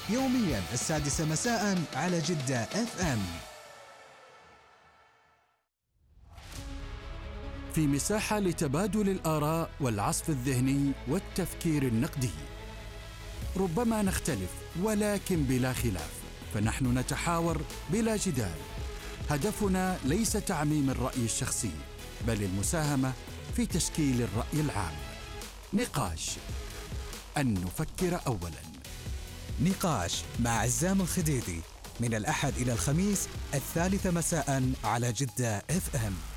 يوميا 6 مساء على جدة FM. في مساحة لتبادل الآراء والعصف الذهني والتفكير النقدي. ربما نختلف ولكن بلا خلاف، فنحن نتحاور بلا جدال. هدفنا ليس تعميم الرأي الشخصي، بل المساهمة في تشكيل الرأي العام. نقاش، أن نفكر أولاً. نقاش مع عزام الخديدي من الأحد إلى الخميس 3 مساء على جدة FM.